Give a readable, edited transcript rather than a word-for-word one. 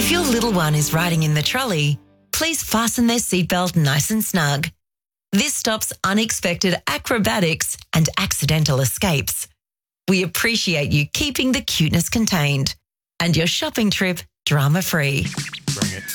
If your little one is riding in the trolley, please fasten their seatbelt nice and snug. This stops unexpected acrobatics and accidental escapes. We appreciate you keeping the cuteness contained and your shopping trip drama-free. Bring it.